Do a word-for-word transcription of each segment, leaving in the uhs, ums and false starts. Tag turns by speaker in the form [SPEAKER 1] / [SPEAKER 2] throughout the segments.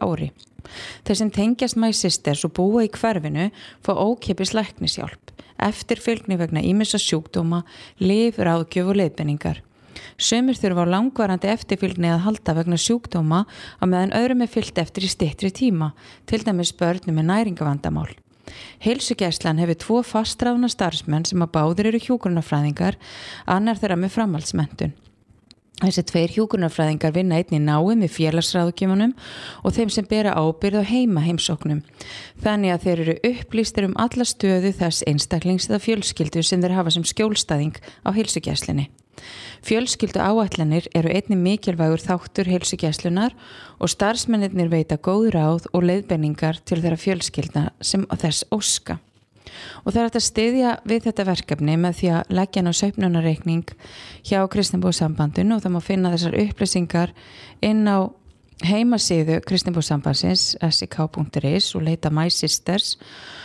[SPEAKER 1] ári. Þeir sem tengjast My Sisters og búa í hverfinu fá ókeypis læknishjálp, eftirfylgni vegna ýmissa sjúkdóma, lyf, ráðgjöf og leiðbeiningar. Sumir þurfa á langvarandi eftirfylgni að halda vegna sjúkdóma á meðan öðrum er fylgt eftir í styttri tíma, til dæmis börnum með næringavandamál. Heilsugæslan hefur tvo fastráðna starfsmenn sem að báðir eru hjúkrunarfræðingar, annar þeirra með framhaldsmenntun. Þessi tveir hjúkrunarfræðingar vinna einnig náið með félagsráðgjöfunum og þeim sem bera ábyrgð á heima heimsóknum. Þannig að þeir eru upplýstir um alla stöðu þess einstaklings eða fjölskyldu sem þeir hafa sem skjólstæðing á heilsugæslunni. Fjölskyldu áætlanir eru einnig mikilvægur þáttur heilsugæslunar og starfsmennirnir veita góð ráð og leiðbeiningar til þeirra fjölskyldna sem þess óska. Og það er hægt að styðja við þetta verkefni með því að leggja inn á saupnunarreikning hjá Kristinbússambandinu og það má finna þessar upplýsingar inn á heimasíðu Kristinbússambandsins s i k punktur is og leita My Sisters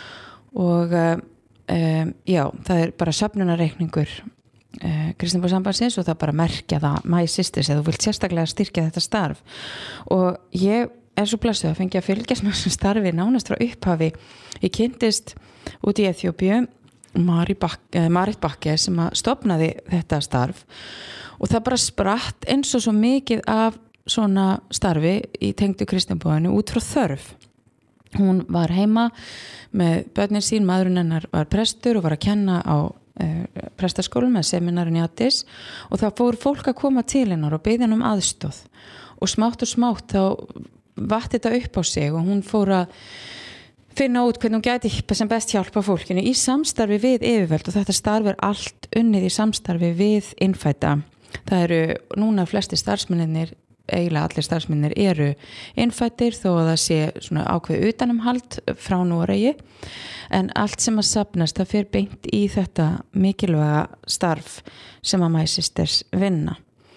[SPEAKER 1] og um, já, það er bara saupnunarreikningur uh, Kristinbússambandsins og það bara merkja það My Sisters eða þú vilt sérstaklega styrkja þetta starf og ég er svo blessuð að fengja að fylgjast með þessum starfi nánast frá upphafi. Ég kynntist út í Eþíópíu Marit Bakke, Marit Bakke sem að stofnaði þetta starf og það bara spratt eins og svo mikið af svona starfi í tengdu kristinbúðinu út frá þörf. Hún var heima með börnin sín, maðurinn hennar var prestur og var að kenna á uh, prestaskólum með seminarinn í Addis og það fór fólk að koma til hennar og biðja um aðstoð og smátt og smátt þá vatt þetta upp á sig og hún fór að finna út hvernig hún gæti sem best hjálpa fólkinu í samstarfi við yfirvöld og þetta starf er allt unnið í samstarfi við innfædda. Það eru núna flesti starfsmennir, eiginlega allir starfsmennir eru innfæddir þó að það sé svona ákveð utanumhald frá Noregi en allt sem að safnast það fer beint í þetta mikilvæga starf sem að My Sisters vinna.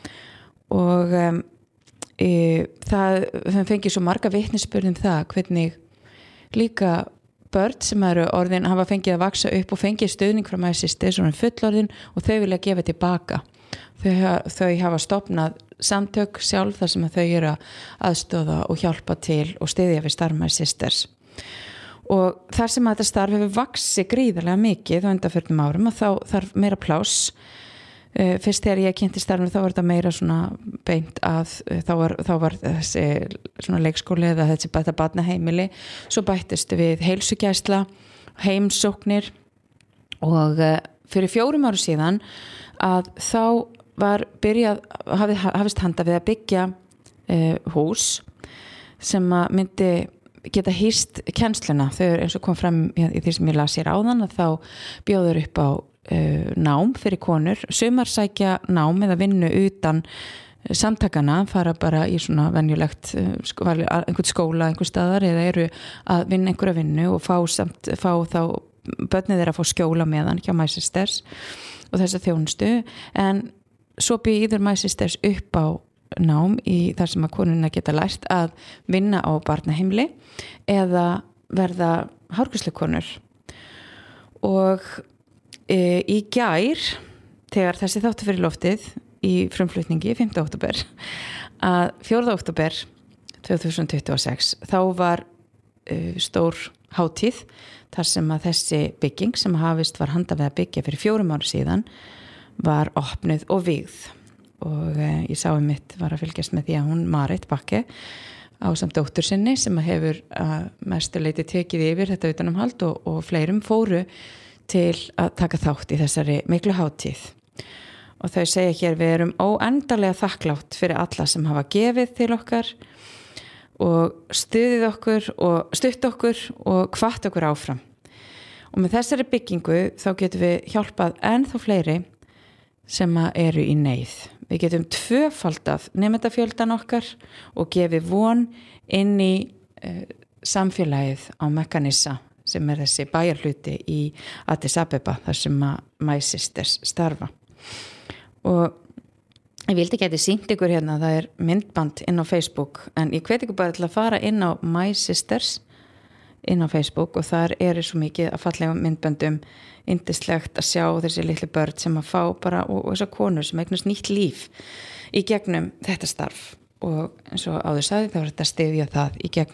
[SPEAKER 1] Og um, e, það fengið svo marga vitnisburð um það hvernig líka börn sem eru orðin hafa fengið að vaksa upp og fengið stuðning frá My Sisters og fullorðin og þau vilja gefa tilbaka. Þau, þau hafa stofnað samtök sjálf þar sem þau eru að aðstoða og hjálpa til og styðja við starf My Sisters. Og þar sem að þetta starf hefur vaxið gríðarlega mikið á undanförnum árum og þá þarf meira pláss. Uh, fyrst þegar ég kynnti starfinu þá var þetta meira svona beint að uh, þá, var, þá var þessi svona leikskóli eða þessi bæta barnaheimili svo bættist við heilsugæsla heimsóknir og uh, fyrir fjórum árum síðan að þá var byrjað hafið, hafist handa við að byggja uh, hús sem að myndi geta hýst kennsluna þau eins og kom fram í því sem ég las hér áðan að þá bjóður upp á Uh, nám fyrir konur, sumar sækja nám eða vinnu utan uh, samtakana, fara bara í svona venjulegt uh, sko, einhvern skóla einhver staðar eða eru að vinna einhverja vinnu og fá, samt, fá þá börnið þeirra að fá skjóla meðan hjá My Sisters og þessa þjónustu en svo býður My Sisters upp á nám í þar sem að konuna geta lært að vinna á barnaheimili eða verða hárgreiðslukonur og í gær þegar þessi þáttur fyrir loftið í frumflutningi fimmta október að fjórða október tvö þúsund tuttugu og sex þá var uh, stór hátíð þar sem að þessi bygging sem hafist var handa við að byggja fyrir fjórum ára síðan var opnuð og vígð og uh, ég sá um mitt var að fylgjast með því að hún Marit Bakke á samt dóttur sinni sem hefur að mestu leyti tekið yfir þetta utanumhald og, og fleirum fóru til að taka þátt í þessari miklu hátíð og þau segja hér við erum óendanlega þakklátt fyrir alla sem hafa gefið til okkar og stuðið okkur og stutt okkur og hvatt okkur áfram og með þessari byggingu þá getum við hjálpað ennþá fleiri sem eru í neyð. Við getum tvöfaldað nemendafjöldan okkar og gefið von inn í uh, samfélagið á Mekkanissa sem er þessi bæjarhluti í Addis Abeba þar sem að My Sisters starfa. Og ég vildi geti sýnt ykkur hérna, það er myndband inn á Facebook, en ég hvet ykkur bara til að fara inn á My Sisters inn á Facebook og þar er svo mikið að fallega myndböndum yndislegt að sjá þessi litlu börn sem að fá bara og, og þessar konur sem eignast nýtt líf í gegnum þetta starf og eins og áður sagði þá er þetta styðja það í gegnum